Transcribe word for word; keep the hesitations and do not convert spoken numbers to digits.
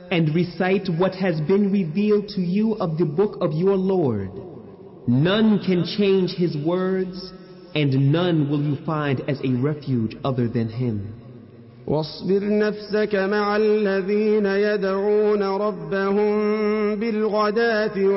and recite what has been revealed to you of the book of your Lord. None can change his words, and none will you find as a refuge other than him. واصبر نفسك مع الذين يدعون ربهم بالغداة